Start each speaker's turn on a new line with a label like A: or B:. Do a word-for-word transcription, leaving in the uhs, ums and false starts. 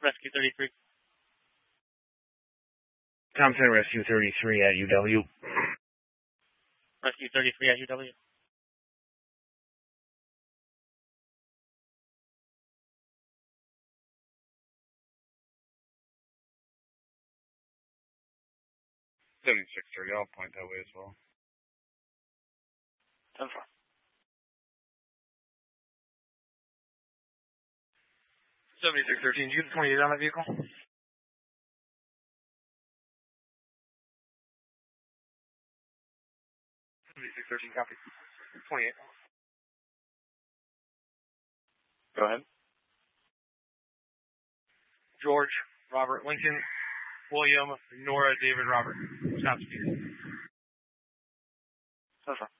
A: Rescue thirty-three.
B: Thompson, Rescue thirty-three at U W.
A: Rescue thirty-three at U W.
B: seventy-six thirty, I'll point that way as well.
A: ten four.
B: seventy-six thirteen, did you get the twenty-eight on that vehicle? seventy-six thirteen, copy. twenty-eight. Go ahead. George, Robert, Lincoln, William, Nora, David, Robert. Stop speed.
A: ten four.